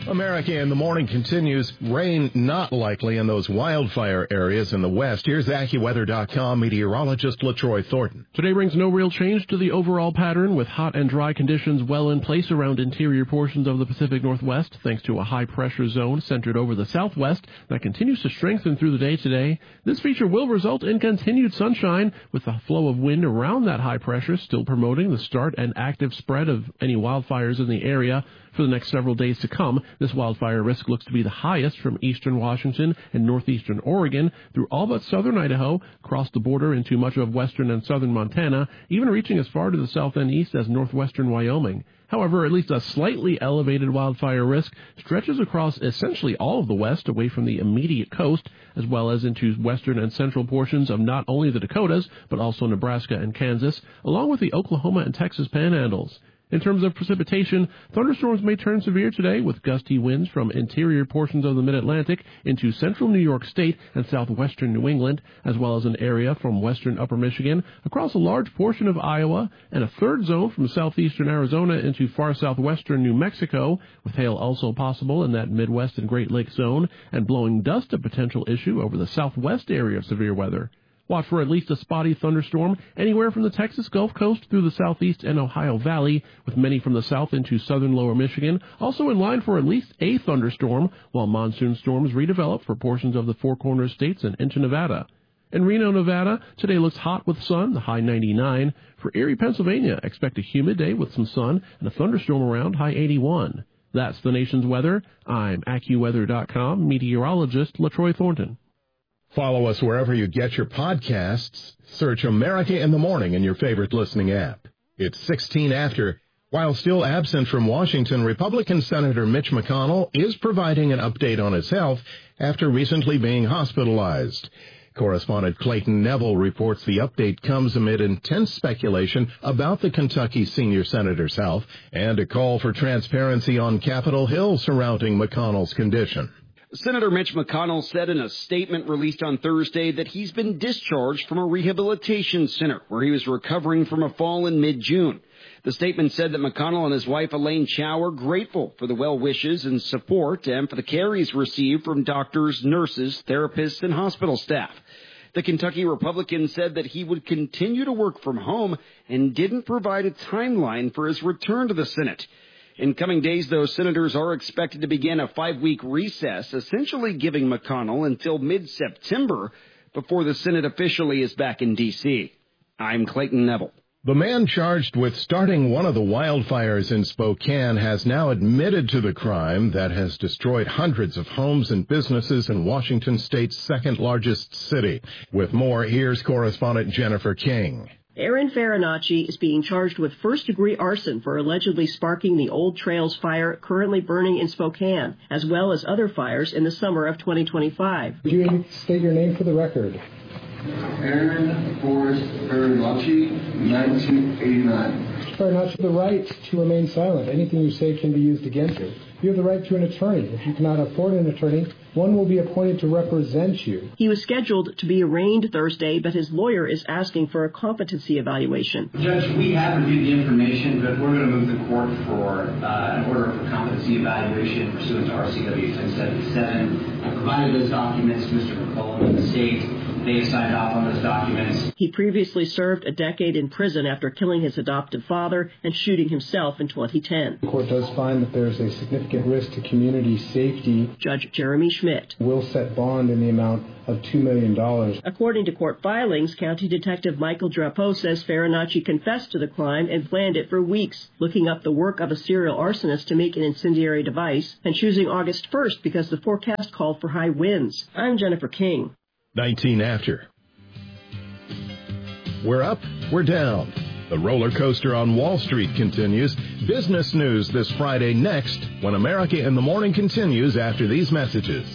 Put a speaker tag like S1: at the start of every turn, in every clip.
S1: America in the Morning continues. Rain not likely in those wildfire areas in the west. Here's AccuWeather.com meteorologist LaTroy Thornton.
S2: Today brings no real change to the overall pattern, with hot and dry conditions well in place around interior portions of the Pacific Northwest, thanks to a high-pressure zone centered over the southwest that continues to strengthen through the day today. This feature will result in continued sunshine, with the flow of wind around that high pressure still promoting the start and active spread of any wildfires in the area. For the next several days to come, this wildfire risk looks to be the highest from eastern Washington and northeastern Oregon through all but southern Idaho, across the border into much of western and southern Montana, even reaching as far to the south and east as northwestern Wyoming. However, at least a slightly elevated wildfire risk stretches across essentially all of the west away from the immediate coast, as well as into western and central portions of not only the Dakotas, but also Nebraska and Kansas, along with the Oklahoma and Texas panhandles. In terms of precipitation, thunderstorms may turn severe today with gusty winds from interior portions of the mid-Atlantic into central New York State and southwestern New England, as well as an area from western upper Michigan across a large portion of Iowa, and a third zone from southeastern Arizona into far southwestern New Mexico, with hail also possible in that Midwest and Great Lakes zone, and blowing dust a potential issue over the southwest area of severe weather. Watch for at least a spotty thunderstorm anywhere from the Texas Gulf Coast through the southeast and Ohio Valley, with many from the south into southern lower Michigan, also in line for at least a thunderstorm, while monsoon storms redevelop for portions of the Four Corners states and into Nevada. In Reno, Nevada, today looks hot with sun, the high 99. For Erie, Pennsylvania, expect a humid day with some sun and a thunderstorm around, high 81. That's the nation's weather. I'm AccuWeather.com meteorologist LaTroy Thornton.
S1: Follow us wherever you get your podcasts. Search America in the Morning in your favorite listening app. It's 16 after. While still absent from Washington, Republican Senator Mitch McConnell is providing an update on his health after recently being hospitalized. Correspondent Clayton Neville reports the update comes amid intense speculation about the Kentucky senior senator's health and a call for transparency on Capitol Hill surrounding McConnell's condition.
S3: Senator Mitch McConnell said in a statement released on Thursday that he's been discharged from a rehabilitation center where he was recovering from a fall in mid-June. The statement said that McConnell and his wife Elaine Chao are grateful for the well wishes and support and for the care he's received from doctors, nurses, therapists, and hospital staff. The Kentucky Republican said that he would continue to work from home and didn't provide a timeline for his return to the Senate. In coming days, though, senators are expected to begin a 5-week recess, essentially giving McConnell until mid-September before the Senate officially is back in D.C. I'm Clayton Neville.
S1: The man charged with starting one of the wildfires in Spokane has now admitted to the crime that has destroyed hundreds of homes and businesses in Washington State's second-largest city. With more, here's correspondent Jennifer King.
S4: Aaron Farinacci is being charged with first-degree arson for allegedly sparking the Old Trails fire currently burning in Spokane, as well as other fires in the summer of 2025.
S5: Would you state your name for the record?
S6: Aaron Forrest Farinacci, 1989.
S5: Farinacci, the right to remain silent. Anything you say can be used against you. You have the right to an attorney. If you cannot afford an attorney, one will be appointed to represent you.
S4: He was scheduled to be arraigned Thursday, but his lawyer is asking for a competency evaluation.
S7: Judge, we have reviewed the information, but we're going to move the court for an order for competency evaluation pursuant to RCW 1077. I provided those documents to Mr. McCollum and the state. They signed off on those documents.
S4: He previously served a decade in prison after killing his adoptive father and shooting himself in 2010.
S5: The court does find that there is a significant risk to community safety.
S4: Judge Jeremy Schmidt
S5: will set bond in the amount of $2 million.
S4: According to court filings, County Detective Michael Drapeau says Farinacci confessed to the crime and planned it for weeks, looking up the work of a serial arsonist to make an incendiary device, and choosing August 1st because the forecast called for high winds. I'm Jennifer King.
S1: 19 after. We're up, we're down. The roller coaster on Wall Street continues. Business news this Friday next, when America in the Morning continues after these messages.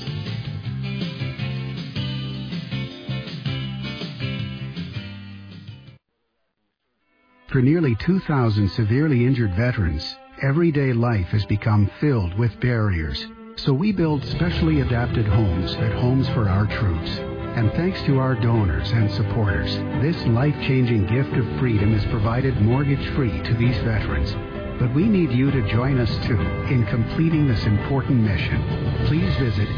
S8: For nearly 2,000 severely injured veterans, everyday life has become filled with barriers. So we build specially adapted homes at Homes for Our Troops. And thanks to our donors and supporters, this life-changing gift of freedom is provided mortgage-free to these veterans. But we need you to join us, too, in completing this important mission. Please visit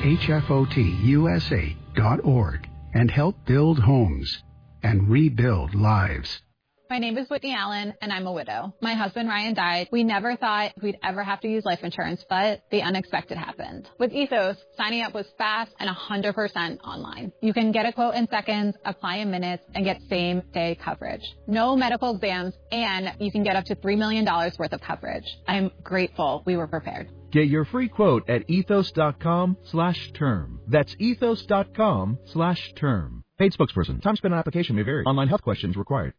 S8: hfotusa.org and help build homes and rebuild lives.
S9: My name is Whitney Allen, and I'm a widow. My husband, Ryan, died. We never thought we'd ever have to use life insurance, but the unexpected happened. With Ethos, signing up was fast and 100% online. You can get a quote in seconds, apply in minutes, and get same-day coverage. No medical exams, and you can get up to $3 million worth of coverage. I'm grateful we were prepared.
S10: Get your free quote at ethos.com/term. That's ethos.com/term. Paid spokesperson. Time spent on application may vary. Online health questions required.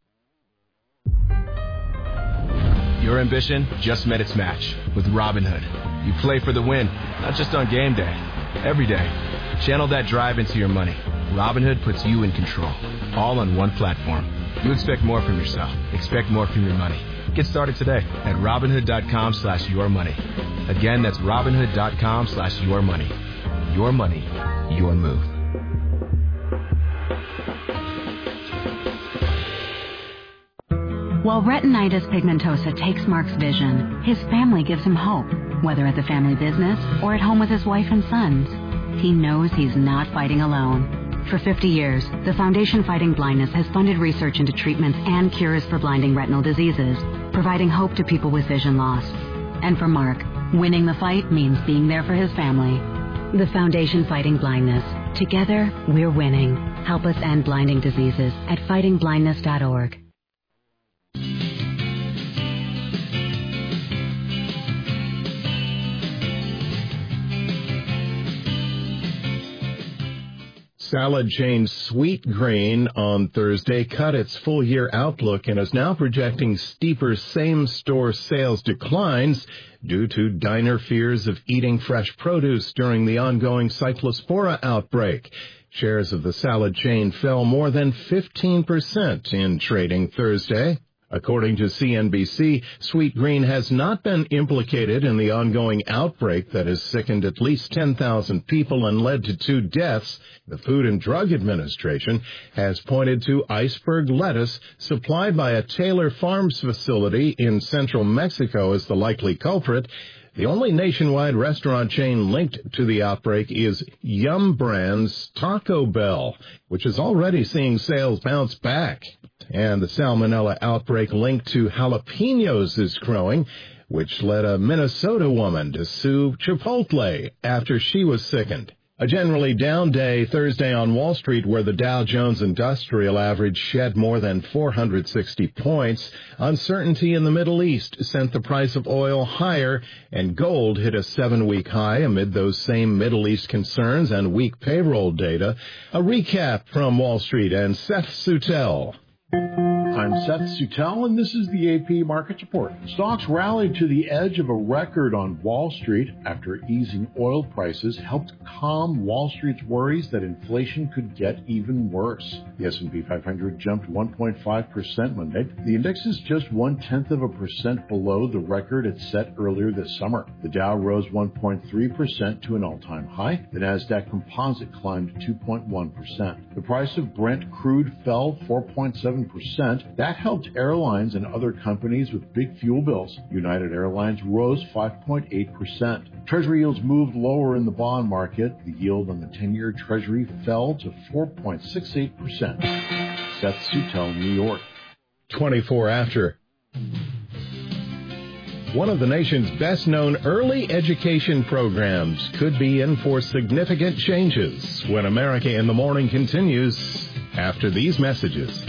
S11: Your ambition just met its match with Robinhood. You play for the win, not just on game day, every day. Channel that drive into your money. Robinhood puts you in control, all on one platform. You expect more from yourself. Expect more from your money. Get started today at Robinhood.com/yourmoney. Again, that's Robinhood.com/yourmoney. Your money, your move.
S12: While retinitis pigmentosa takes Mark's vision, his family gives him hope, whether at the family business or at home with his wife and sons. He knows he's not fighting alone. For 50 years, the Foundation Fighting Blindness has funded research into treatments and cures for blinding retinal diseases, providing hope to people with vision loss. And for Mark, winning the fight means being there for his family. The Foundation Fighting Blindness. Together, we're winning. Help us end blinding diseases at fightingblindness.org.
S1: Salad chain Sweetgreen on Thursday cut its full-year outlook and is now projecting steeper same-store sales declines due to diner fears of eating fresh produce during the ongoing Cyclospora outbreak. Shares of the salad chain fell more than 15% in trading Thursday. According to CNBC, Sweetgreen has not been implicated in the ongoing outbreak that has sickened at least 10,000 people and led to 2 deaths. The Food and Drug Administration has pointed to iceberg lettuce supplied by a Taylor Farms facility in central Mexico as the likely culprit. The only nationwide restaurant chain linked to the outbreak is Yum Brands Taco Bell, which is already seeing sales bounce back. And the salmonella outbreak linked to jalapenos is growing, which led a Minnesota woman to sue Chipotle after she was sickened. A generally down day Thursday on Wall Street, where the Dow Jones Industrial Average shed more than 460 points. Uncertainty in the Middle East sent the price of oil higher, and gold hit a 7-week high amid those same Middle East concerns and weak payroll data. A recap from Wall Street and Seth Sutel.
S13: I'm Seth Sutel, and this is the AP Markets Report. Stocks rallied to the edge of a record on Wall Street after easing oil prices helped calm Wall Street's worries that inflation could get even worse. The S&P 500 jumped 1.5% Monday. The index is just 0.1% below the record it set earlier this summer. The Dow rose 1.3% to an all-time high. The Nasdaq Composite climbed 2.1%. The price of Brent crude fell 4.7%. That helped airlines and other companies with big fuel bills. United Airlines rose 5.8%. Treasury yields moved lower in the bond market. The yield on the 10-year Treasury fell to 4.68%. Seth Sutel, New York.
S1: 24 after. One of the nation's best-known early education programs could be in for significant changes when America in the Morning continues after these messages.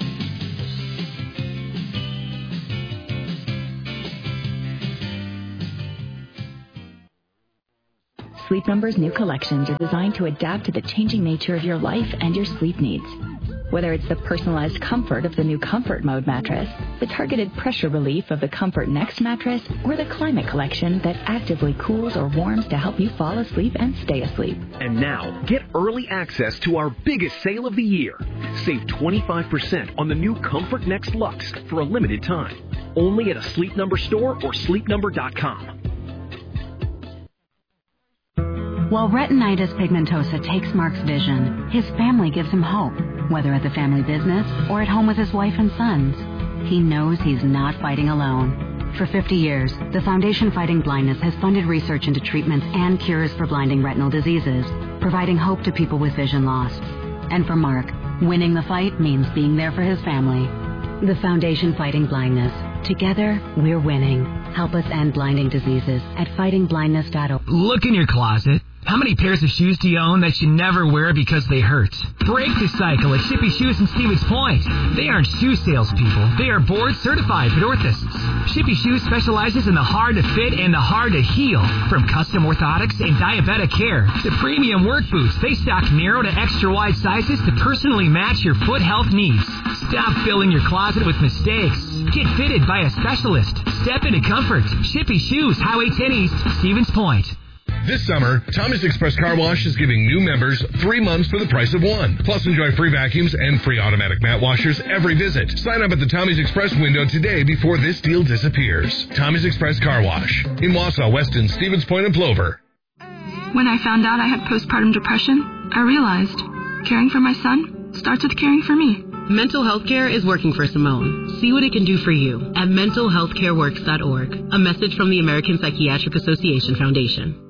S14: Sleep Number's new collections are designed to adapt to the changing nature of your life and your sleep needs. Whether it's the personalized comfort of the new Comfort Mode mattress, the targeted pressure relief of the Comfort Next mattress, or the Climate Collection that actively cools or warms to help you fall asleep and stay asleep.
S15: And now, get early access to our biggest sale of the year. Save 25% on the new Comfort Next Luxe for a limited time. Only at a Sleep Number store or sleepnumber.com.
S12: While retinitis pigmentosa takes Mark's vision, his family gives him hope, whether at the family business or at home with his wife and sons. He knows he's not fighting alone. For 50 years, the Foundation Fighting Blindness has funded research into treatments and cures for blinding retinal diseases, providing hope to people with vision loss. And for Mark, winning the fight means being there for his family. The Foundation Fighting Blindness. Together, we're winning. Help us end blinding diseases at fightingblindness.org.
S16: Look in your closet. How many pairs of shoes do you own that you never wear because they hurt? Break the cycle at Shippy Shoes in Stevens Point. They aren't shoe salespeople. They are board-certified orthotists. Shippy Shoes specializes in the hard-to-fit and the hard-to-heal. From custom orthotics and diabetic care to premium work boots, they stock narrow to extra-wide sizes to personally match your foot health needs. Stop filling your closet with mistakes. Get fitted by a specialist. Step into comfort. Shippy Shoes, Highway 10 East, Stevens Point.
S17: This summer, Tommy's Express Car Wash is giving new members 3 months for the price of 1. Plus, enjoy free vacuums and free automatic mat washers every visit. Sign up at the Tommy's Express window today before this deal disappears. Tommy's Express Car Wash in Wausau, Weston, Stevens Point, and Plover.
S18: When I found out I had postpartum depression, I realized caring for my son starts with caring for me.
S19: Mental health care is working for Simone. See what it can do for you at mentalhealthcareworks.org. A message from the American Psychiatric Association Foundation.